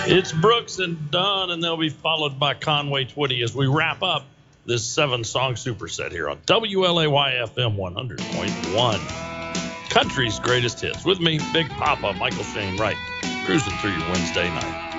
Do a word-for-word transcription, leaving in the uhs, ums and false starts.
It's Brooks and Dunn, and they'll be followed by Conway Twitty as we wrap up this seven-song superset here on W L A Y F M one hundred point one. Country's greatest hits. With me, Big Papa, Michael Shane Wright, cruising through your Wednesday night.